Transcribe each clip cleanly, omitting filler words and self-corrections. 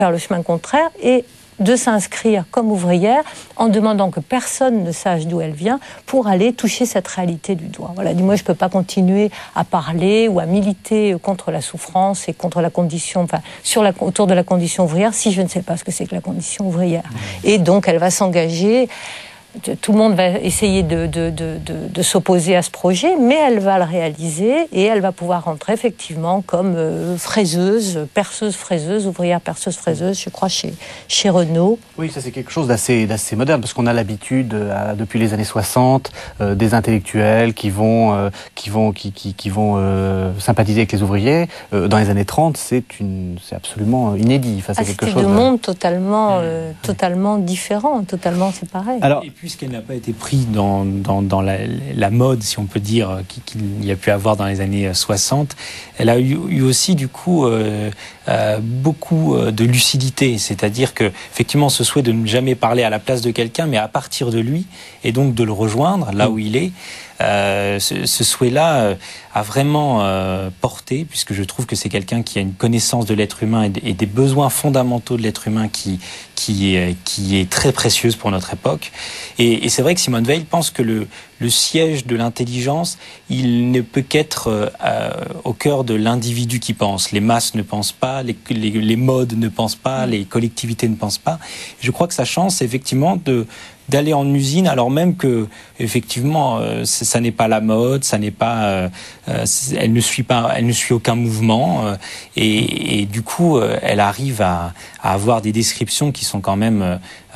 faire le chemin contraire et de s'inscrire comme ouvrière en demandant que personne ne sache d'où elle vient pour aller toucher cette réalité du doigt. Voilà, dis-moi, je ne peux pas continuer à parler ou à militer contre la souffrance et contre la condition, autour de la condition ouvrière si je ne sais pas ce que c'est que la condition ouvrière. Et donc, elle va s'engager. Tout le monde va essayer de s'opposer à ce projet, mais elle va le réaliser et elle va pouvoir rentrer effectivement comme perceuse-fraiseuse, ouvrière perceuse-fraiseuse, je crois, chez Renault. Oui, ça c'est quelque chose d'assez moderne, parce qu'on a l'habitude, depuis les années 60, des intellectuels qui vont sympathiser avec les ouvriers. Dans les années 30, c'est absolument inédit. Enfin, c'est quelque chose. C'est deux mondes totalement différents, totalement séparés. Alors, puisqu'elle n'a pas été prise dans la mode, si on peut dire, qu'il y a pu avoir dans les années 60, elle a eu aussi, du coup, beaucoup de lucidité. C'est-à-dire que, effectivement, ce souhait de ne jamais parler à la place de quelqu'un, mais à partir de lui, et donc de le rejoindre là où il est, ce souhait-là a vraiment porté, puisque je trouve que c'est quelqu'un qui a une connaissance de l'être humain et des besoins fondamentaux de l'être humain qui est très précieuse pour notre époque. Et c'est vrai que Simone Veil pense que le siège de l'intelligence, il ne peut qu'être au cœur de l'individu qui pense. Les masses ne pensent pas, les modes ne pensent pas, les collectivités ne pensent pas. Je crois que sa chance, c'est effectivement d'aller en usine, alors même que effectivement ça n'est pas la mode, ça n'est pas, elle ne suit aucun mouvement, et du coup elle arrive à avoir des descriptions qui sont quand même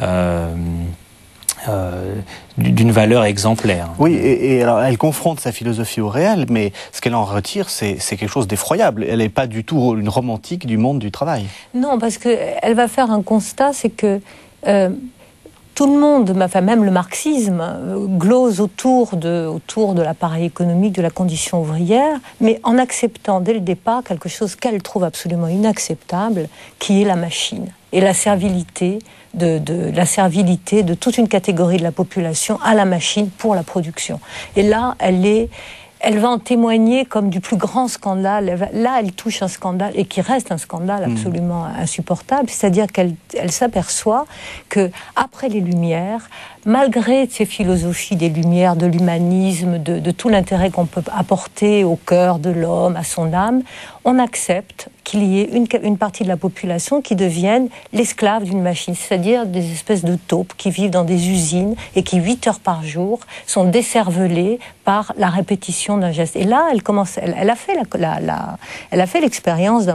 d'une valeur exemplaire. Oui, et alors elle confronte sa philosophie au réel, mais ce qu'elle en retire, c'est quelque chose d'effroyable. Elle n'est pas du tout une romantique du monde du travail. Non, parce qu'elle va faire un constat, c'est que tout le monde, même le marxisme, glose autour de l'appareil économique, de la condition ouvrière, mais en acceptant dès le départ quelque chose qu'elle trouve absolument inacceptable, qui est la machine et la servilité de toute une catégorie de la population à la machine pour la production. Et là, elle va en témoigner comme du plus grand scandale. Là, elle touche un scandale, et qui reste un scandale absolument insupportable. C'est-à-dire qu'elle s'aperçoit que après les Lumières, malgré ces philosophies des Lumières, de l'humanisme, de tout l'intérêt qu'on peut apporter au cœur de l'homme, à son âme, on accepte qu'il y ait une partie de la population qui devienne l'esclave d'une machine, c'est-à-dire des espèces de taupes qui vivent dans des usines et qui, 8 heures par jour, sont décervelées par la répétition d'un geste. Et là, elle a fait l'expérience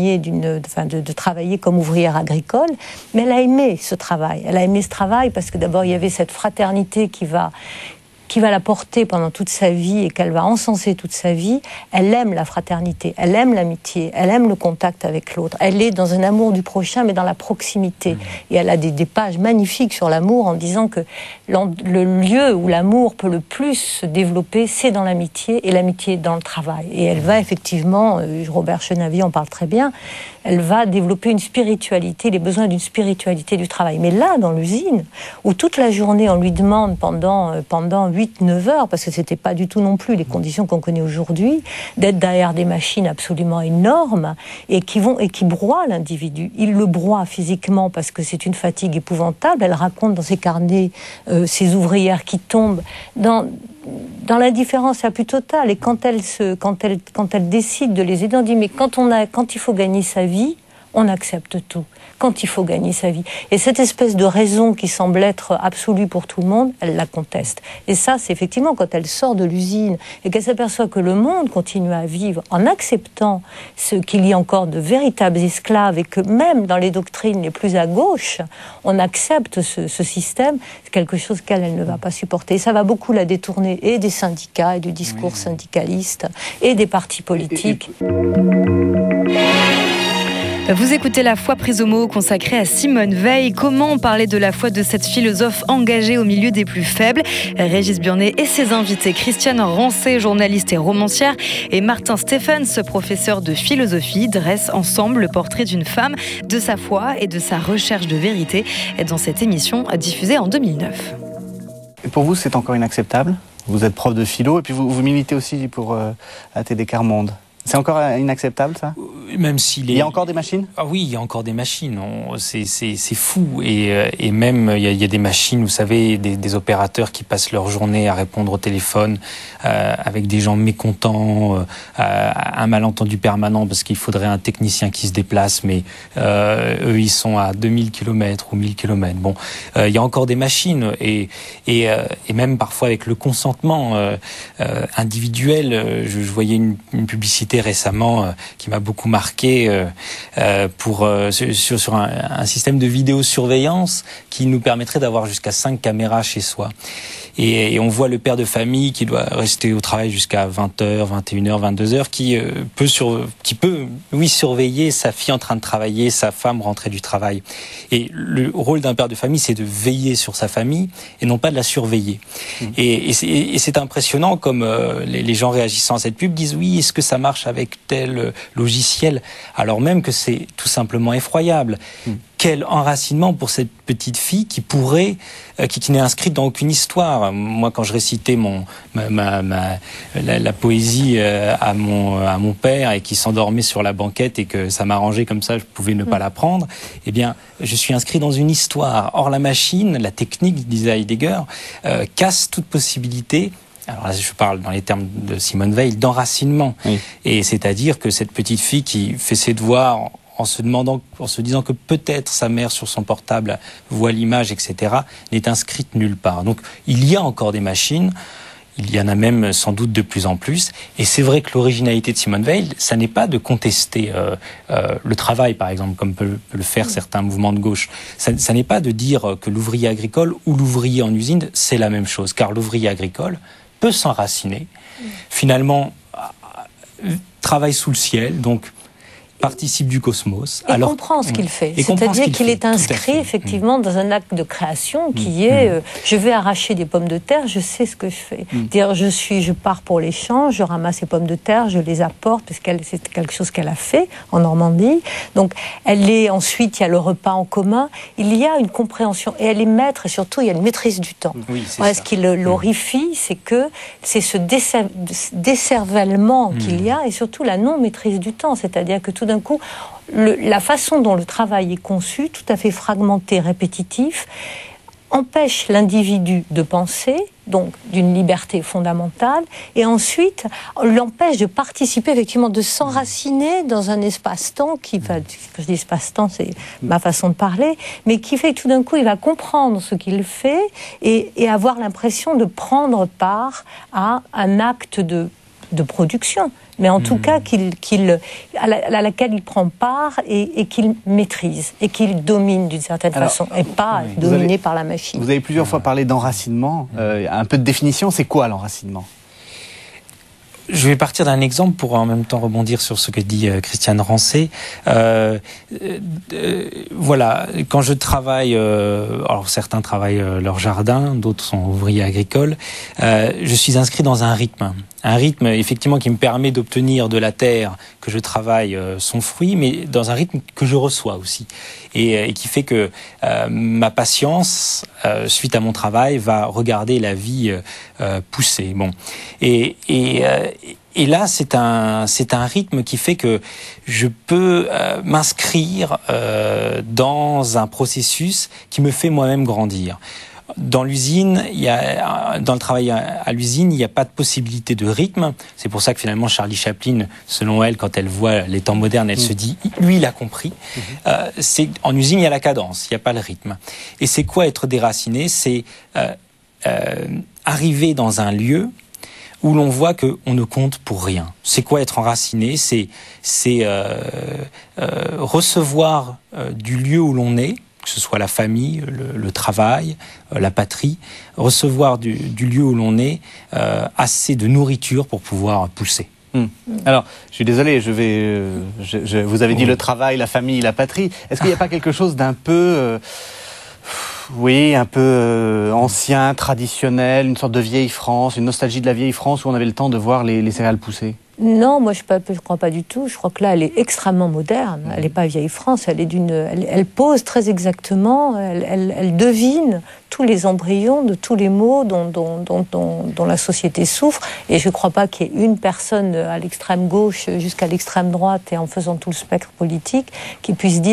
de travailler comme ouvrière agricole, mais elle a aimé ce travail. Elle a aimé ce travail parce que d'abord, il y avait cette fraternité qui va la porter pendant toute sa vie et qu'elle va encenser toute sa vie. Elle aime la fraternité, elle aime l'amitié, elle aime le contact avec l'autre. Elle est dans un amour du prochain, mais dans la proximité. Et elle a des pages magnifiques sur l'amour en disant que le lieu où l'amour peut le plus se développer, c'est dans l'amitié, et l'amitié dans le travail. Et elle va effectivement, Robert Chenavier en parle très bien, elle va développer une spiritualité, les besoins d'une spiritualité du travail. Mais là, dans l'usine, où toute la journée, on lui demande pendant 8-9 heures, parce que c'était pas du tout non plus les conditions qu'on connaît aujourd'hui, d'être derrière des machines absolument énormes, et qui broient l'individu. Il le broie physiquement parce que c'est une fatigue épouvantable. Elle raconte dans ses carnets ces ouvrières qui tombent dans l'indifférence la plus totale. Et quand elle décide de les aider, on dit mais quand il faut gagner sa vie, on accepte tout. Quand il faut gagner sa vie. Et cette espèce de raison qui semble être absolue pour tout le monde, elle la conteste. Et ça, c'est effectivement quand elle sort de l'usine et qu'elle s'aperçoit que le monde continue à vivre en acceptant qu'il y ait encore de véritables esclaves et que même dans les doctrines les plus à gauche, on accepte ce système, c'est quelque chose qu'elle ne va pas supporter. Et ça va beaucoup la détourner et des syndicats et du discours syndicaliste et des partis politiques. Vous écoutez La Foi prise au mot, consacrée à Simone Veil. Comment parler de la foi de cette philosophe engagée au milieu des plus faibles? Régis Burnet et ses invités, Christiane Rancé, journaliste et romancière, et Martin Stephens, professeur de philosophie, dressent ensemble le portrait d'une femme, de sa foi et de sa recherche de vérité, dans cette émission diffusée en 2009. Et pour vous, c'est encore inacceptable? Vous êtes prof de philo et puis vous militez aussi pour ATD Quart Monde. C'est encore inacceptable, ça? même s'il est... Il y a encore des machines ? Ah oui, il y a encore des machines. C'est fou. Et même, il y a des machines, vous savez, des opérateurs qui passent leur journée à répondre au téléphone avec des gens mécontents, un malentendu permanent parce qu'il faudrait un technicien qui se déplace, mais eux, ils sont à 2000 km ou 1000 km. Bon, il y a encore des machines et même parfois avec le consentement individuel. Je voyais une publicité récemment qui m'a beaucoup marqué sur un système de vidéosurveillance qui nous permettrait d'avoir jusqu'à 5 caméras chez soi. Et on voit le père de famille qui doit rester au travail jusqu'à 20h, 21h, 22h, qui peut surveiller sa fille en train de travailler, sa femme rentrer du travail. Et le rôle d'un père de famille, c'est de veiller sur sa famille et non pas de la surveiller. Et c'est impressionnant comme les gens réagissant à cette pub disent oui, est-ce que ça marche avec tel logiciel, alors même que c'est tout simplement effroyable. Quel enracinement pour cette petite fille qui n'est inscrite dans aucune histoire. Moi, quand je récitais la poésie à mon père et qui s'endormait sur la banquette et que ça m'arrangeait comme ça, je pouvais ne pas l'apprendre, eh bien, je suis inscrit dans une histoire. Or, la machine, la technique, disait Heidegger, casse toute possibilité. Alors là, je parle dans les termes de Simone Veil, d'enracinement. Oui. Et c'est-à-dire que cette petite fille qui fait ses devoirs en se disant que peut-être sa mère sur son portable voit l'image, etc., n'est inscrite nulle part. Donc il y a encore des machines, il y en a même sans doute de plus en plus, et c'est vrai que l'originalité de Simone Veil, ça n'est pas de contester le travail, par exemple, comme peut le faire certains mouvements de gauche. Ça n'est pas de dire que l'ouvrier agricole ou l'ouvrier en usine, c'est la même chose, car l'ouvrier agricole peut s'enraciner, finalement travaille sous le ciel, donc participe du cosmos. Et comprend ce qu'il fait. C'est-à-dire qu'il est inscrit effectivement dans un acte de création qui est je vais arracher des pommes de terre, je sais ce que je fais. Dire je pars pour les champs, je ramasse les pommes de terre, je les apporte parce que c'est quelque chose qu'elle a fait en Normandie. Donc ensuite il y a le repas en commun, il y a une compréhension et elle est maître et surtout il y a une maîtrise du temps. Oui, ce qui l'horrifie, c'est que c'est ce décervellement qu'il y a et surtout la non-maîtrise du temps, c'est-à-dire que tout d'un coup, la façon dont le travail est conçu, tout à fait fragmenté, répétitif, empêche l'individu de penser, donc d'une liberté fondamentale, et ensuite l'empêche de participer, effectivement, de s'enraciner dans un espace-temps quand je dis espace-temps, c'est ma façon de parler, mais qui fait que tout d'un coup, il va comprendre ce qu'il fait et avoir l'impression de prendre part à un acte de production, mais en tout cas à laquelle il prend part et qu'il maîtrise et qu'il domine d'une certaine façon et pas dominé par la machine. Vous avez plusieurs fois parlé d'enracinement. Un peu de définition, c'est quoi l'enracinement ? Je vais partir d'un exemple pour en même temps rebondir sur ce que dit Christiane Rancé. Voilà, quand je travaille, alors certains travaillent leur jardin, d'autres sont ouvriers agricoles, je suis inscrit dans un rythme effectivement qui me permet d'obtenir de la terre que je travaille son fruit, mais dans un rythme que je reçois aussi, et qui fait que ma patience, suite à mon travail, va regarder la vie pousser. Bon, et là, c'est un rythme qui fait que je peux m'inscrire dans un processus qui me fait moi-même grandir. Dans l'usine, dans le travail à l'usine, il n'y a pas de possibilité de rythme. C'est pour ça que finalement Charlie Chaplin, selon elle, quand elle voit les temps modernes, elle se dit, lui, il a compris. En usine, il y a la cadence, il n'y a pas le rythme. Et c'est quoi être déraciné ? C'est arriver dans un lieu où l'on voit qu'on ne compte pour rien. C'est quoi être enraciné ? C'est recevoir du lieu où l'on est, que ce soit la famille, le travail, la patrie, recevoir du lieu où l'on est assez de nourriture pour pouvoir pousser. Alors, je suis désolé, vous avez dit le travail, la famille, la patrie. Est-ce qu'il n'y a pas quelque chose d'un peu... un peu ancien, traditionnel, une sorte de vieille France, une nostalgie de la vieille France où on avait le temps de voir les céréales pousser ? Non, moi je ne crois pas du tout. Je crois que là, elle est extrêmement moderne. Elle n'est pas vieille France. Elle pose très exactement. Elle devine tous les embryons de tous les maux dont la société souffre. Et je ne crois pas qu'il y ait une personne à l'extrême gauche jusqu'à l'extrême droite et en faisant tout le spectre politique qui puisse dire